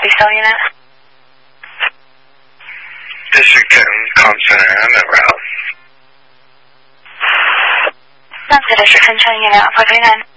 Cell unit. District 10, Comm Center, I'm at Rouse. That's the District 10 unit, 439.